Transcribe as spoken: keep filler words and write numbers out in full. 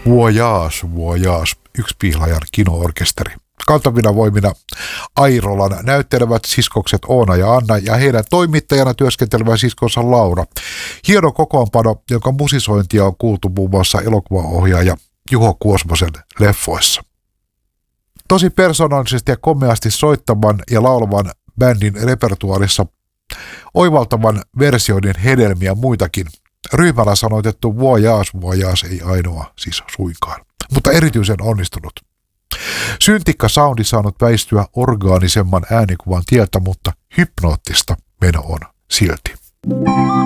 Voyage, Voyage, yksi pihlajan kino-orkesteri. Kantavina voimina Airolan näyttelevät siskokset Oona ja Anna ja heidän toimittajana työskentelevä siskonsa Laura. Hieno kokoonpano, jonka musisointia on kuultu muun muassa elokuvaohjaaja Juho Kuosmosen leffoissa. Tosi persoonallisesti ja komeasti soittavan ja laulavan bändin repertuaarissa oivaltavan versioiden hedelmiä muitakin. Ryhmällä sanoitettu Voyage, Voyage ei ainoa siis suinkaan, mutta erityisen onnistunut. Syntikka soundi saanut väistyä orgaanisemman äänikuvan tieltä, mutta hypnoottista meno on silti.